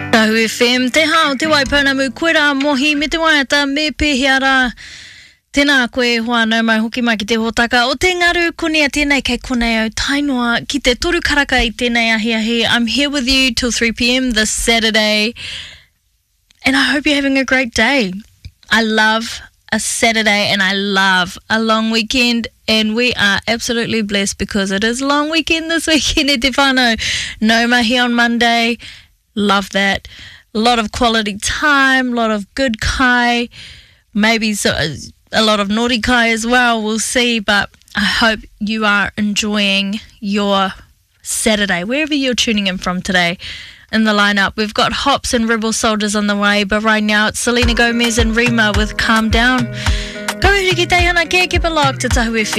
Tahu FM, te hao, te waipana mu koera mohi, me te waiata, me pehiara. Tēnā koe hoa nau mai hoki mai ki te hōtaka. O te ngaru konea tēnei kei konei au tainoa ki te toru karaka i tēnei ahi. I'm here with you till 3 p.m. this Saturday. And I hope you're having a great day. I love a Saturday and I love a long weekend. And we are absolutely blessed because it is a long weekend this weekend e te whānau. No mahi on Monday. Love that. A lot of quality time, a lot of good kai, maybe a lot of naughty kai as well. We'll see, but I hope you are enjoying your Saturday, wherever you're tuning in from today. In the lineup, we've got Hops and Rebel Soldiers on the way, but right now it's Selena Gomez and Rima with Calm Down. Go hiki te hana ke, keep it locked, it's Tahu FM.